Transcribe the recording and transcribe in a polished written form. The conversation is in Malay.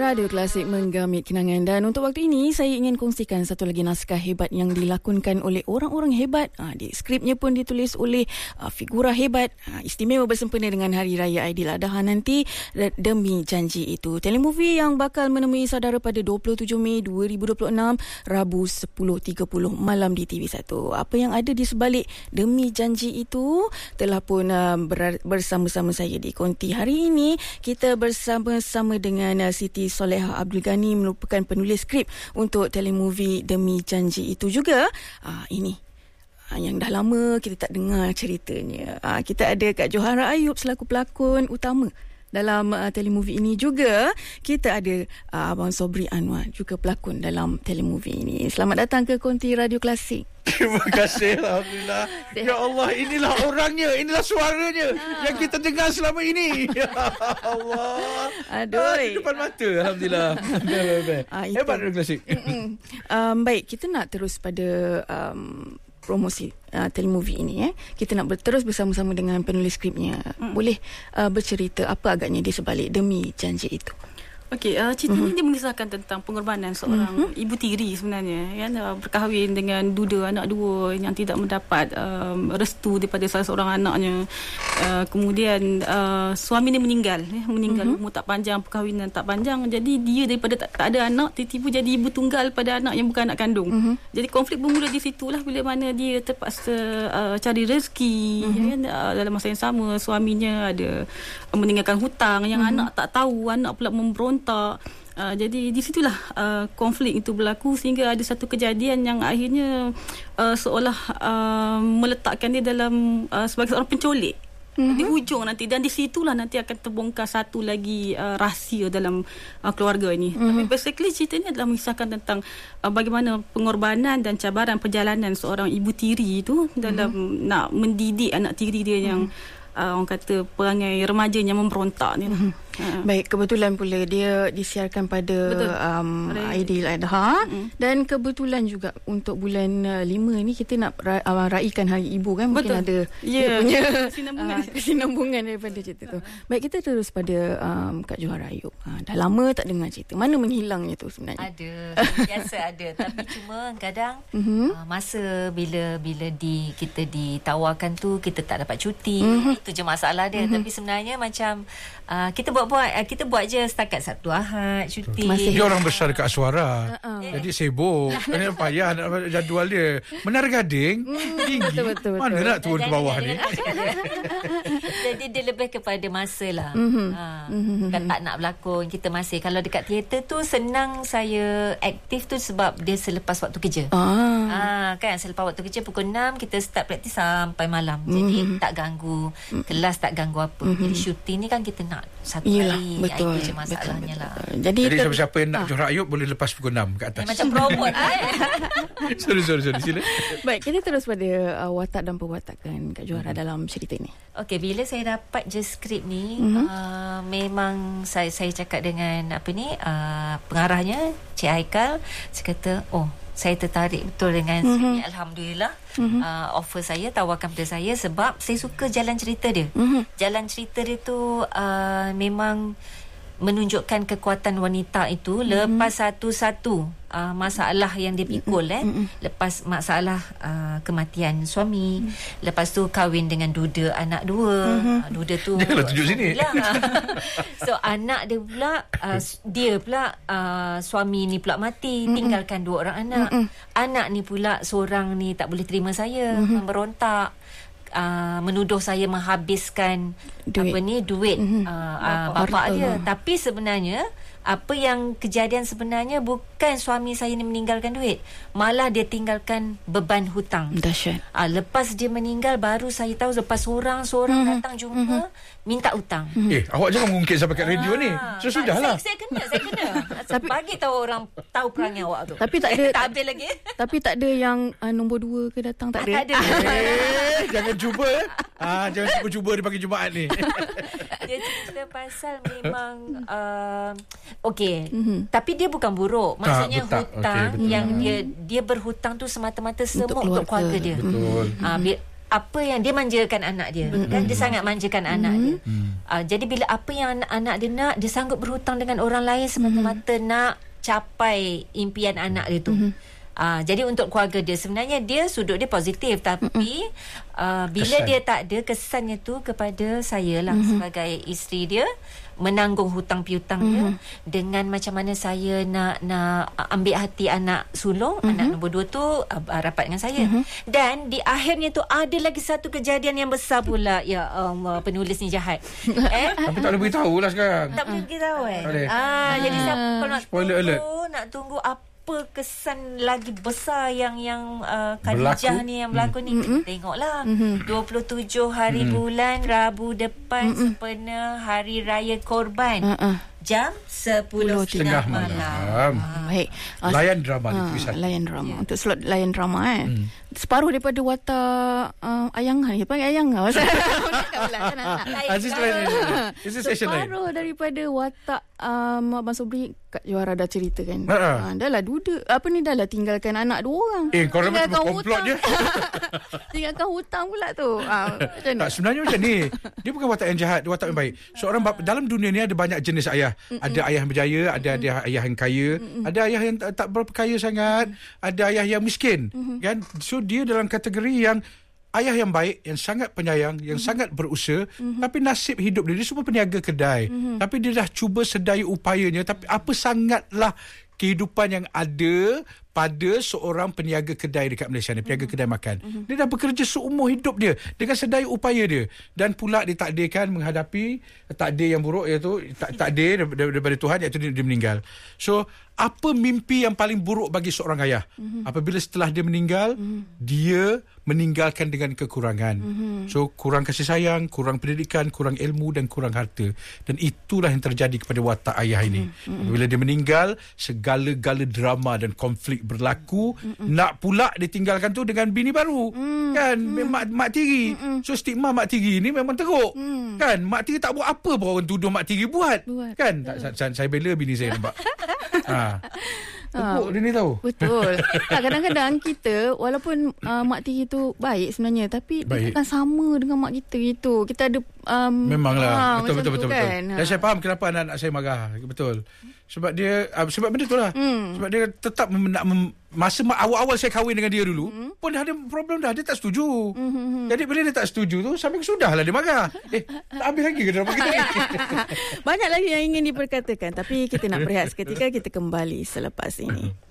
Radio Klasik menggamit kenangan, dan untuk waktu ini saya ingin kongsikan satu lagi naskah hebat yang dilakonkan oleh orang-orang hebat. Di skripnya pun ditulis oleh figura hebat, istimewa bersempena dengan Hari Raya Aidiladha nanti, Demi Janji Itu. Telemovie yang bakal menemui saudara pada 27 Mei 2026 Rabu 10.30 malam di TV1. Apa yang ada di sebalik Demi Janji Itu telah pun bersama-sama saya di konti hari ini. Kita bersama-sama dengan Siti Soleha Abdul Ghani, merupakan penulis skrip untuk telemovie Demi Janji Itu juga. Ini yang dah lama kita tak dengar ceritanya. Kita ada Kak Johara Ayub selaku pelakon utama dalam telemovie ini. Juga kita ada Abang Sobri Anwar, juga pelakon dalam telemovie ini. Selamat datang ke konti Radio Klasik. Terima kasih, Alhamdulillah. Ya Allah, inilah orangnya, inilah suaranya yang kita dengar selama ini. Ya Allah. Aduh. Di depan mata, Alhamdulillah. Hebat Radio Klasik. Baik, kita nak terus pada promosi telemovie ini. Kita nak terus bersama-sama dengan penulis skripnya. Boleh bercerita apa agaknya di sebalik Demi Janji Itu? Okey, cerita ni dia mengisahkan tentang pengorbanan seorang ibu tiri sebenarnya, kan, berkahwin dengan duda anak dua yang tidak mendapat restu daripada salah seorang anaknya. Kemudian suami ni meninggal umur tak panjang, perkahwinan tak panjang. Jadi dia daripada tak ada anak, tiba-tiba jadi ibu tunggal pada anak yang bukan anak kandung. Jadi konflik bermula di situlah, bila mana dia terpaksa cari rezeki, kan, dalam masa yang sama suaminya ada meninggalkan hutang yang anak tak tahu, anak pula memberontak. Jadi di situlah konflik itu berlaku, sehingga ada satu kejadian yang akhirnya seolah meletakkan dia dalam sebagai seorang pencolik di hujung nanti, dan di situlah nanti akan terbongkar satu lagi rahsia dalam keluarga ini. Tapi basically cerita ini adalah mengisahkan tentang bagaimana pengorbanan dan cabaran perjalanan seorang ibu tiri itu dalam nak mendidik anak tiri dia yang orang kata perangai remajanya memberontak ni. Baik, kebetulan pula dia disiarkan pada Aidiladha, dan kebetulan juga untuk bulan 5 ni kita nak raikan Hari Ibu, kan. Mungkin ada dia punya kesinambungan daripada cerita tu. Baik, kita terus pada Kak Johara Ayub. Dah lama tak dengar cerita. Mana menghilangnya tu sebenarnya? Ada, biasa ada. Tapi cuma kadang masa bila kita ditawarkan tu, kita tak dapat cuti. Itu je masalah dia. Tapi sebenarnya macam kita buat je setakat Sabtu Ahad cuti. Dia orang besar dekat Aswara. Jadi sibuk. Kena payah nak jadual dia. Menara Gading tinggi. Betul. Mana nak turun ke bawah ni? Jadi dia lebih kepada masa lah. Kan tak nak berlakon, kita masih. Kalau dekat teater tu senang saya aktif tu sebab dia selepas waktu kerja. Kan selepas waktu kerja pukul 6 kita start praktis sampai malam. Jadi tak ganggu kelas, tak ganggu apa. Jadi syuting ni kan kita nak satu hari. Betul. Itu je masalahnya lah. Jadi siapa-siapa yang nak Johara Ayub boleh lepas pukul 6 ke atas. Macam promote. Sorry, sila. Baik, kita terus pada watak dan perwatakan Kak Johara dalam cerita ini. Okey, bila saya dapat je skrip ni, memang saya cakap dengan pengarahnya, Cik Haikal. Saya kata, saya tertarik betul dengan sini. Alhamdulillah, offer saya, tawarkan pada saya sebab saya suka jalan cerita dia. Jalan cerita dia tu memang menunjukkan kekuatan wanita itu lepas satu-satu masalah yang dia pikul. Lepas masalah kematian suami, lepas tu kahwin dengan duda anak dua. Duda tu janganlah tunjuk sini. So anak dia pula suami ni pula mati, tinggalkan dua orang anak. Anak ni pula seorang ni tak boleh terima saya, memberontak, menuduh saya menghabiskan duit bapa dia. Tapi sebenarnya apa yang kejadian sebenarnya bukan suami saya ni meninggalkan duit, malah dia tinggalkan beban hutang. Dahsyat. Lepas dia meninggal baru saya tahu, lepas seorang datang jumpa minta hutang. Awak jangan mengungkit sampai kat radio ni. Sudahlah. Saya kena. Tapi bagi tahu orang tahu perangai awak tu. Tapi tak ada tak habis lagi. Tapi tak ada yang nombor 2 ke datang, tak ada. Tak ada. Jangan cuba. Jangan cuba di pagi Jumaat ni. Dia cerita pasal memang okey, tapi dia bukan buruk. Maksudnya hutang yang dia berhutang tu semata-mata semua untuk keluarga dia. Betul. apa yang dia manjakan anak dia, kan dia sangat manjakan anak dia. Jadi bila apa yang anak dia nak, dia sanggup berhutang dengan orang lain semata-mata nak capai impian anak dia tu. Jadi untuk keluarga dia, sebenarnya dia sudut dia positif, tapi bila kesan. dia tak ada, kesannya tu kepada saya lah sebagai isteri dia, menanggung hutang piutang dia, dengan macam mana saya nak ambil hati anak sulung, anak nombor 2 tu rapat dengan saya. Dan di akhirnya tu ada lagi satu kejadian yang besar pula. Ya Allah, penulis ni jahat. Tapi tak boleh beritahu lah sekarang. Tak boleh beritahu jadi siapa kalau nak tunggu apa kesan lagi besar yang Khadijah ni yang berlaku ni, kita tengoklah 27 hari bulan Rabu depan sempena Hari Raya Korban, jam 10.30 malam. Baik. Layan drama di layan drama. Untuk slot layan drama separuh daripada watak Ayang Han. Panggil Ayang kan? Separuh daripada watak Abang Sobri Kak Johara dah cerita kan. Dah lah duda. Dah lah tinggalkan anak 2 orang. Korang memang komplot je. Tinggalkan hutang pula tu. Macam tak, sebenarnya macam ni. Dia bukan watak yang jahat, dia watak yang baik. Seorang dalam dunia ni ada banyak jenis ayah. Ada ayah yang berjaya, ada ayah yang kaya, ada ayah yang tak berapa kaya sangat, ada ayah yang miskin, kan? So dia dalam kategori yang ayah yang baik, yang sangat penyayang, yang sangat berusaha, tapi nasib hidup dia semua peniaga kedai. Tapi dia dah cuba sedaya upayanya, tapi apa sangatlah kehidupan yang ada pada seorang peniaga kedai dekat Malaysia ni, peniaga kedai makan. Dia dah bekerja seumur hidup dia dengan sedaya upaya dia, dan pula ditakdirkan menghadapi takdir yang buruk, iaitu takdir daripada Tuhan, iaitu dia meninggal. So apa mimpi yang paling buruk bagi seorang ayah? Apabila setelah dia meninggal, dia meninggalkan dengan kekurangan. So kurang kasih sayang, kurang pendidikan, kurang ilmu dan kurang harta. Dan itulah yang terjadi kepada watak ayah ini. Bila dia meninggal, segala-gala drama dan konflik berlaku. Nak pula ditinggalkan tu dengan bini baru. Kan? Mak tiri. So stigma mak tiri ni memang teruk. Kan? Mak tiri tak buat apa pun orang tuduh mak tiri buat. Kan? Saya bela bini saya nampak. Teruk dia ni tahu. Betul. Kadang-kadang kita walaupun mak tiri tu baik sebenarnya, tapi dia takkan sama dengan mak kita gitu. Kita ada memanglah betul kan? Dan saya faham kenapa anak-anak saya marah. Betul. Sebab dia sebab benda tu lah. Sebab dia tetap masa awal-awal saya kahwin dengan dia dulu pun dah ada problem dah. Dia tak setuju. Jadi bila dia tak setuju tu, sampai sudahlah dia marah. Tak habis lagi ke drama kita ni? Banyak lagi yang ingin diperkatakan, tapi kita nak berehat seketika. Kita kembali selepas ini.